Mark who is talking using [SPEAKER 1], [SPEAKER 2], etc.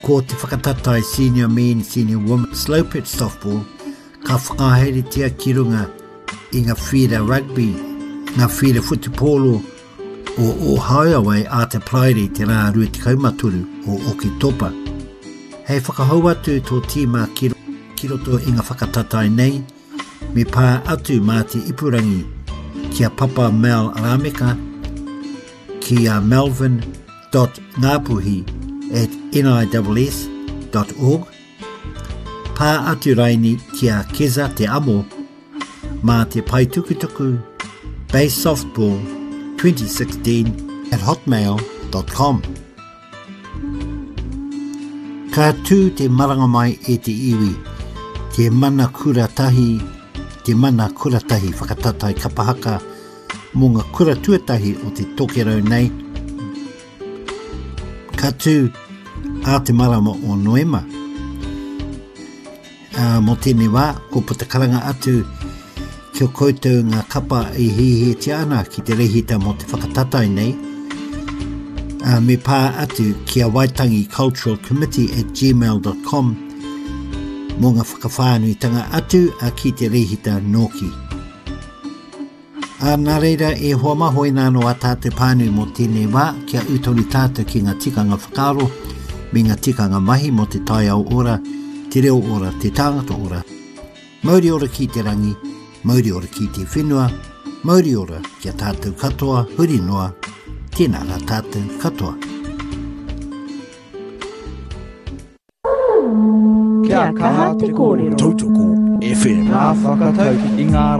[SPEAKER 1] Ko te whakatatai senior men, senior women, slow pitch softball, ka whakahere tia ki runga I ngā whira rugby, ngā whira futipolo o Highway a te plaere te rā rua te kaumaturu o Okitopa. Hei whakahau atu tō tīma ki roto I ngā whakatatai nei, me pā atu mā te ipurangi kia Papa Mel Arameka, kia melvin.ngapuhi@niss.org, pā atu raini kia Keza te amo, mā te paitukutuku Base Softball 2016@hotmail.com. Ka tū te maranga mai e te iwi, te mana kuratahi whakatatai kapahaka mō ngā kura tuatahi o te tokerau nei. Ka tū a te marama o Noema. Mō tēnei wā, ko putakaranga atu kia koutou ngā kapa I hihe te ana ki te rehita mō te whakatatai nei. Me pā atu kia Waitangi Cultural Committee@gmail.com mō ngā whakawhānuitanga atu a ki te rehita Noki. Nā reira e hoa mahoi nāno a tātou pānui mō tēnei wā kia utoni tātou ki ngā tikanga whakaro me ngā tikanga mahi mō te tai au ora, te reo ora, te tāngata ora. Mauri ora ki te rangi, mauri ora ki te whenua, mauri ora kia tātou katoa, huri noa, tēnā rā tātou katoa.
[SPEAKER 2] Kia kaha te kōrero.
[SPEAKER 3] Tautoko FM.
[SPEAKER 2] Nā whakatau I ngā